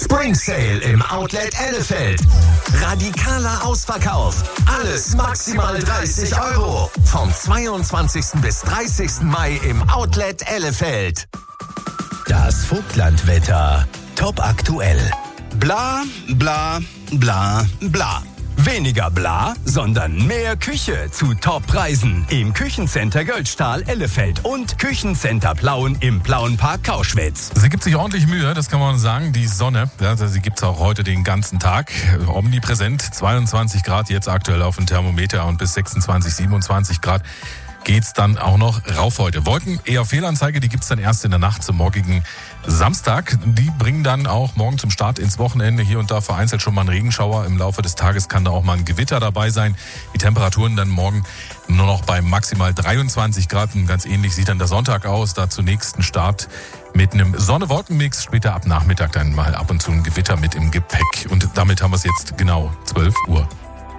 Spring Sale im Outlet Ellefeld. Radikaler Ausverkauf. Alles maximal 30 €. Vom 22. bis 30. Mai im Outlet Ellefeld. Das Vogtlandwetter. Top aktuell. Bla, bla, bla, bla. Weniger bla, sondern mehr Küche zu Top-Preisen im Küchencenter Göldstahl Ellefeld und Küchencenter Plauen im Plauenpark Kauschwitz. Sie gibt sich ordentlich Mühe, das kann man sagen. Die Sonne, sie gibt es auch heute den ganzen Tag. Omnipräsent, 22 Grad jetzt aktuell auf dem Thermometer und bis 26, 27 Grad geht's dann auch noch rauf heute. Wolken, eher Fehlanzeige, die gibt's dann erst in der Nacht zum morgigen Samstag. Die bringen dann auch morgen zum Start ins Wochenende hier und da vereinzelt schon mal einen Regenschauer. Im Laufe des Tages kann da auch mal ein Gewitter dabei sein. Die Temperaturen dann morgen nur noch bei maximal 23 Grad. Und ganz ähnlich sieht dann der Sonntag aus. Da zunächst ein Start mit einem Sonne-Wolken-Mix. Später ab Nachmittag dann mal ab und zu ein Gewitter mit im Gepäck. Und damit haben wir es jetzt genau 12 Uhr.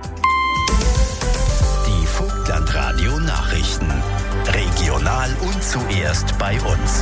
Vogtlandradio Nachrichten. Regional und zuerst bei uns.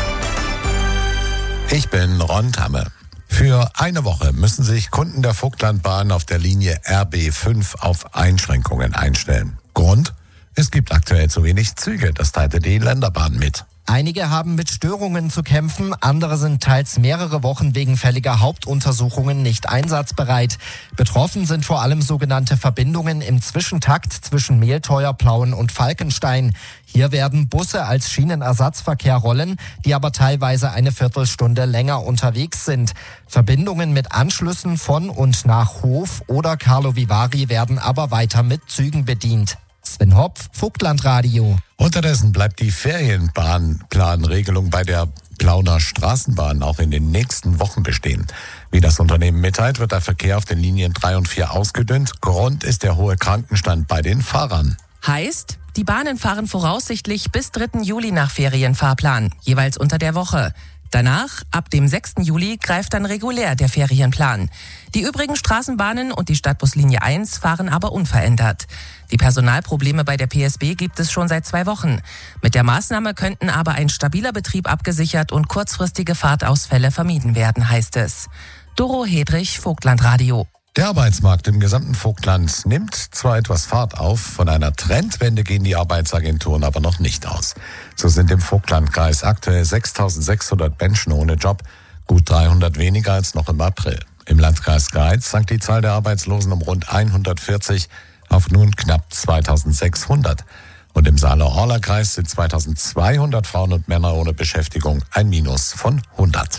Ich bin Ron Tamme. Für eine Woche müssen sich Kunden der Vogtlandbahn auf der Linie RB5 auf Einschränkungen einstellen. Grund? Es gibt aktuell zu wenig Züge, das teilte die Länderbahn mit. Einige haben mit Störungen zu kämpfen, andere sind teils mehrere Wochen wegen fälliger Hauptuntersuchungen nicht einsatzbereit. Betroffen sind vor allem sogenannte Verbindungen im Zwischentakt zwischen Mehlteuer, Plauen und Falkenstein. Hier werden Busse als Schienenersatzverkehr rollen, die aber teilweise eine Viertelstunde länger unterwegs sind. Verbindungen mit Anschlüssen von und nach Hof oder Carlo Vivari werden aber weiter mit Zügen bedient. Sven Hopf, Vogtlandradio. Unterdessen bleibt die Ferienbahnplanregelung bei der Plauner Straßenbahn auch in den nächsten Wochen bestehen. Wie das Unternehmen mitteilt, wird der Verkehr auf den Linien 3 und 4 ausgedünnt. Grund ist der hohe Krankenstand bei den Fahrern. Heißt, die Bahnen fahren voraussichtlich bis 3. Juli nach Ferienfahrplan, jeweils unter der Woche. Danach, ab dem 6. Juli, greift dann regulär der Ferienplan. Die übrigen Straßenbahnen und die Stadtbuslinie 1 fahren aber unverändert. Die Personalprobleme bei der PSB gibt es schon seit 2 Wochen. Mit der Maßnahme könnten aber ein stabiler Betrieb abgesichert und kurzfristige Fahrtausfälle vermieden werden, heißt es. Doro Hedrich, Vogtlandradio. Der Arbeitsmarkt im gesamten Vogtland nimmt zwar etwas Fahrt auf, von einer Trendwende gehen die Arbeitsagenturen aber noch nicht aus. So sind im Vogtlandkreis aktuell 6.600 Menschen ohne Job, gut 300 weniger als noch im April. Im Landkreis Greiz sank die Zahl der Arbeitslosen um rund 140 auf nun knapp 2.600. Und im Saale-Orla-Kreis sind 2.200 Frauen und Männer ohne Beschäftigung, ein Minus von 100.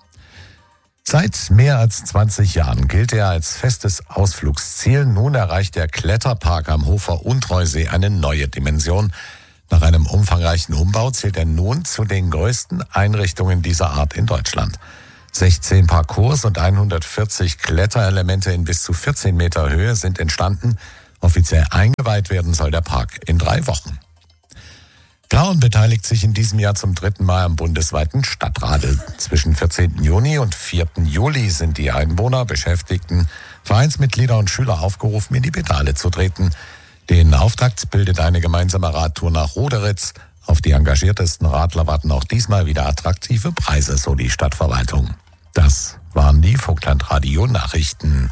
Seit mehr als 20 Jahren gilt er als festes Ausflugsziel. Nun erreicht der Kletterpark am Hofer Untreusee eine neue Dimension. Nach einem umfangreichen Umbau zählt er nun zu den größten Einrichtungen dieser Art in Deutschland. 16 Parcours und 140 Kletterelemente in bis zu 14 Meter Höhe sind entstanden. Offiziell eingeweiht werden soll der Park in 3 Wochen. Plauen beteiligt sich in diesem Jahr zum 3. Mal am bundesweiten Stadtradl. Zwischen 14. Juni und 4. Juli sind die Einwohner, Beschäftigten, Vereinsmitglieder und Schüler aufgerufen, in die Pedale zu treten. Den Auftakt bildet eine gemeinsame Radtour nach Roderitz. Auf die engagiertesten Radler warten auch diesmal wieder attraktive Preise, so die Stadtverwaltung. Das waren die Vogtlandradio-Nachrichten.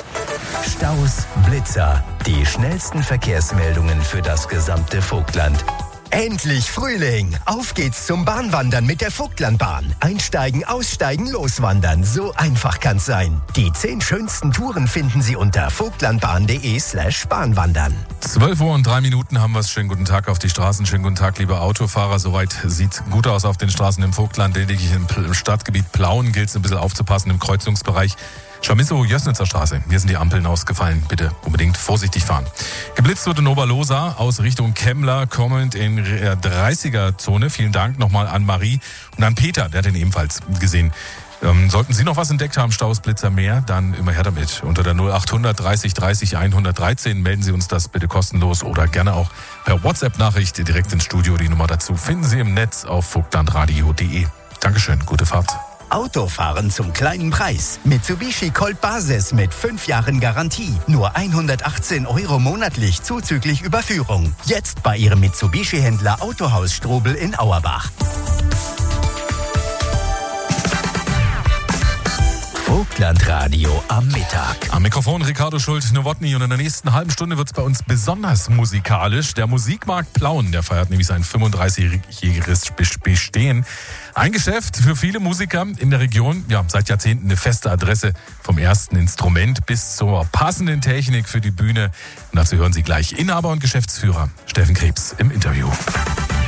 Staus, Blitzer, die schnellsten Verkehrsmeldungen für das gesamte Vogtland. Endlich Frühling! Auf geht's zum Bahnwandern mit der Vogtlandbahn. Einsteigen, aussteigen, loswandern. So einfach kann's sein. Die 10 schönsten Touren finden Sie unter vogtlandbahn.de/Bahnwandern. 12 Uhr und 3 Minuten haben wir es. Schönen guten Tag auf die Straßen. Schönen guten Tag, liebe Autofahrer. Soweit sieht's gut aus auf den Straßen im Vogtland. Lediglich im Stadtgebiet Plauen gilt es ein bisschen aufzupassen im Kreuzungsbereich. Schamisso-Jössnitzer Straße. Hier sind die Ampeln ausgefallen. Bitte unbedingt vorsichtig fahren. Geblitzt wird in Oberlosa aus Richtung Kemmler, kommend in der 30er-Zone. Vielen Dank nochmal an Marie und an Peter, der hat den ebenfalls gesehen. Sollten Sie noch was entdeckt haben, Staus, Blitzer, mehr, dann immer her damit. Unter der 0800 30 30 113 melden Sie uns das bitte kostenlos oder gerne auch per WhatsApp-Nachricht direkt ins Studio. Die Nummer dazu finden Sie im Netz auf vogtlandradio.de. Dankeschön, gute Fahrt. Autofahren zum kleinen Preis. Mitsubishi Colt Basis mit 5 Jahren Garantie. Nur 118 € monatlich zuzüglich Überführung. Jetzt bei Ihrem Mitsubishi-Händler Autohaus Strobel in Auerbach. Vogtlandradio am Mittag. Am Mikrofon Ricardo Schult-Nowotny und in der nächsten halben Stunde wird es bei uns besonders musikalisch. Der Musikmarkt Plauen, der feiert nämlich sein 35-jähriges Bestehen. Ein Geschäft für viele Musiker in der Region, ja, seit Jahrzehnten eine feste Adresse, vom ersten Instrument bis zur passenden Technik für die Bühne. Und dazu hören Sie gleich Inhaber und Geschäftsführer Steffen Krebs im Interview.